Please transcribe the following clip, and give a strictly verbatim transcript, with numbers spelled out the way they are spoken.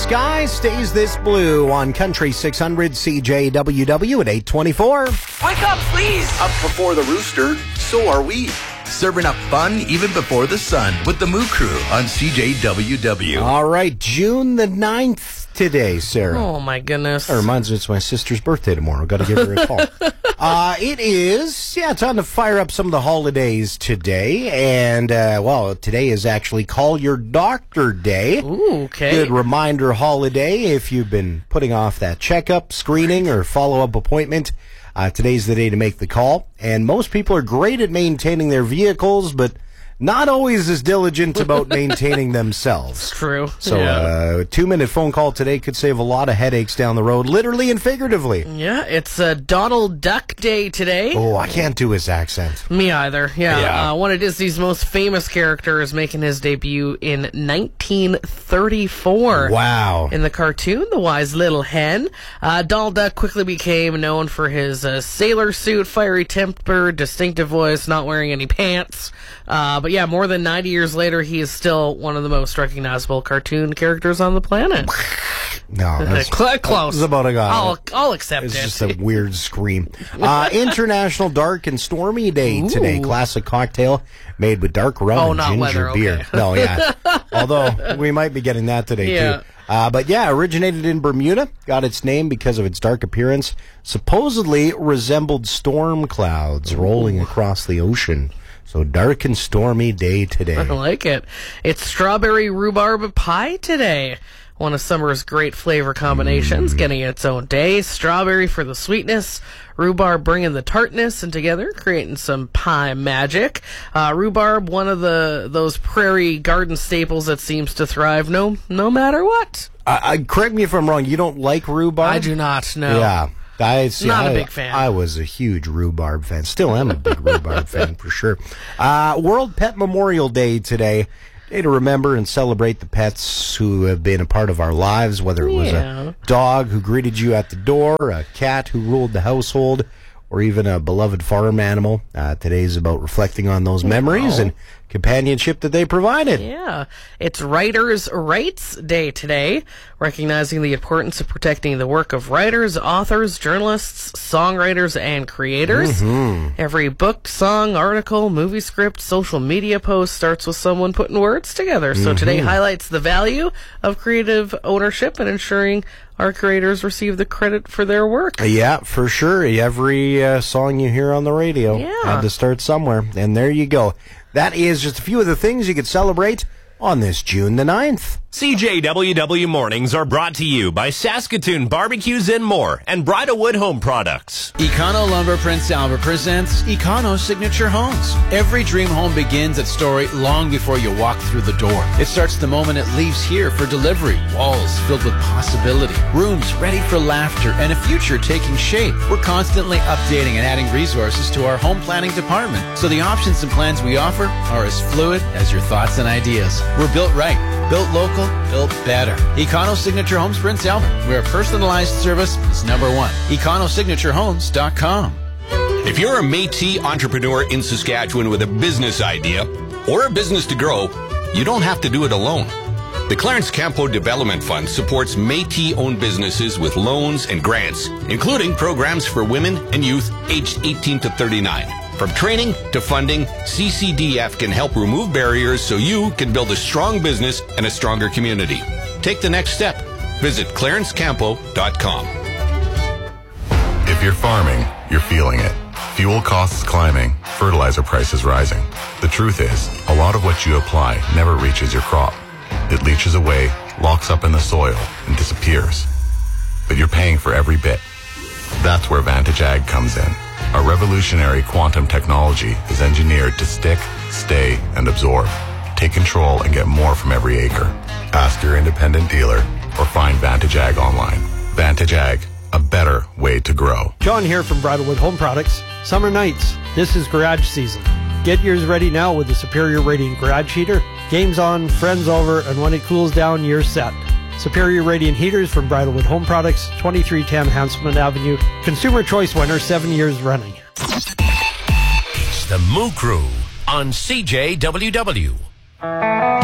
sky stays this blue on Country six hundred C J W W at eight twenty-four. Wake up, please! Up before the rooster, so are we. Serving up fun even before the sun with the Moo Crew on C J W W. All right, June the ninth today, Sarah. Oh, my goodness. That reminds me it's my sister's birthday tomorrow. Got to give her a call. uh, it is, yeah, it's on to fire up some of the holidays today. And, uh, well, today is actually Call Your Doctor Day. Ooh, okay. Good reminder holiday if you've been putting off that checkup, screening, or follow-up appointment. Uh, today's the day to make the call. And most people are great at maintaining their vehicles, but not always as diligent about maintaining themselves. True. So yeah. a uh, two-minute phone call today could save a lot of headaches down the road, literally and figuratively. Yeah, it's uh, Donald Duck Day today. Oh, I can't do his accent. Me either. Yeah, Yeah. Uh, one of Disney's most famous characters making his debut in nineteen thirty-four. Wow. In the cartoon, The Wise Little Hen. Uh, Donald Duck quickly became known for his uh, sailor suit, fiery temper, distinctive voice, not wearing any pants. Uh, but yeah, more than ninety years later, he is still one of the most recognizable cartoon characters on the planet. No, that's Cl- close. That's about a guy. I'll, I'll accept It's it. just a weird scream. Uh, International Dark and Stormy Day Ooh. today. Classic cocktail made with dark rum Oh, and not ginger weather, beer. okay. No, yeah. Although we might be getting that today Yeah. too. Uh, but yeah, originated in Bermuda, got its name because of its dark appearance. Supposedly resembled storm clouds Ooh. rolling across the ocean. So dark and stormy day today. I like it. It's strawberry rhubarb pie today. One of summer's great flavor combinations, Mm. getting its own day. Strawberry for the sweetness, rhubarb bringing the tartness, and together creating some pie magic. Uh, rhubarb, one of the those prairie garden staples that seems to thrive no no matter what. I, I, correct me if I'm wrong. You don't like rhubarb? I do not know. Yeah. I, see, Not a I, big fan. I was a huge rhubarb fan. Still am a big rhubarb fan for sure. Uh, World Pet Memorial Day today. Day to remember and celebrate the pets who have been a part of our lives, whether it was Yeah. a dog who greeted you at the door, a cat who ruled the household, or even a beloved farm animal. Uh, today's about reflecting on those memories Wow. and companionship that they provided. Yeah, it's Writers' Rights Day today, recognizing the importance of protecting the work of writers, authors, journalists, songwriters, and creators. Mm-hmm. Every book, song, article, movie script, social media post starts with someone putting words together. So Mm-hmm. today highlights the value of creative ownership and ensuring our creators receive the credit for their work. Yeah, for sure. Every uh, song you hear on the radio Yeah. had to start somewhere. And there you go. That is just a few of the things you could celebrate on this June the ninth. C J W W Mornings are brought to you by Saskatoon Barbecues and More and Bridalwood Home Products. Econo Lumber Prince Albert presents Econo Signature Homes. Every dream home begins at Story long before you walk through the door. It starts the moment it leaves here for delivery. Walls filled with possibility. Rooms ready for laughter and a future taking shape. We're constantly updating and adding resources to our home planning department, so the options and plans we offer are as fluid as your thoughts and ideas. We're built right, built local, built better. Econo Signature Homes Prince Albert, where personalized service is number one. econo signature homes dot com. If you're a Métis entrepreneur in Saskatchewan with a business idea or a business to grow, you don't have to do it alone. The Clarence Campo Development Fund supports Métis-owned businesses with loans and grants, including programs for women and youth aged eighteen to thirty-nine. From training to funding, C C D F can help remove barriers so you can build a strong business and a stronger community. Take the next step. Visit clarence campo dot com. If you're farming, you're feeling it. Fuel costs climbing, fertilizer prices rising. The truth is, a lot of what you apply never reaches your crop. It leaches away, locks up in the soil, and disappears. But you're paying for every bit. That's where Vantage Ag comes in. Our revolutionary quantum technology is engineered to stick, stay, and absorb. Take control and get more from every acre. Ask your independent dealer or find Vantage Ag online. Vantage Ag, a better way to grow. John here from Bridalwood Home Products. Summer nights, this is garage season. Get yours ready now with the Superior Radiant Garage Heater. Game's on, friends over, and when it cools down, you're set. Superior Radiant Heaters from Bridalwood Home Products, twenty-three ten Hanselman Avenue. Consumer Choice winner, seven years running. It's the Moo Crew on C J W W.